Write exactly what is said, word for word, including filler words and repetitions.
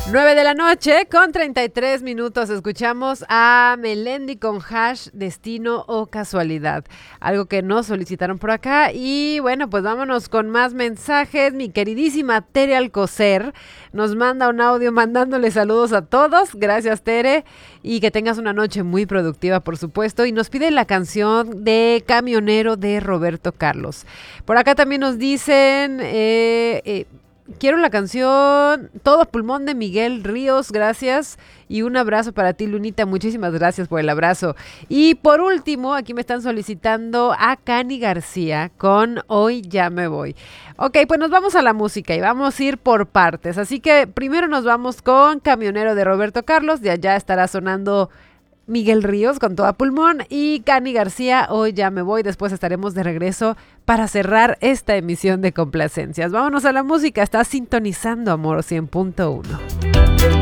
nueve de la noche con treinta y tres minutos. Escuchamos a Melendi con Hash, Destino o Casualidad. Algo que nos solicitaron por acá. Y bueno, pues vámonos con más mensajes. Mi queridísima Tere Alcocer nos manda un audio mandándole saludos a todos. Gracias, Tere. Y que tengas una noche muy productiva, por supuesto. Y nos pide la canción de Camionero de Roberto Carlos. Por acá también nos dicen... Eh, eh, Quiero la canción Todo Pulmón de Miguel Ríos, gracias. Y un abrazo para ti, Lunita, muchísimas gracias por el abrazo. Y por último, aquí me están solicitando a Cani García con Hoy Ya Me Voy. Ok, pues nos vamos a la música y vamos a ir por partes. Así que primero nos vamos con Camionero de Roberto Carlos, de allá estará sonando Miguel Ríos con Todo Pulmón y Cani García, Hoy Ya Me Voy. Después estaremos de regreso para cerrar esta emisión de Complacencias. Vámonos a la música, está sintonizando Amor cien punto uno.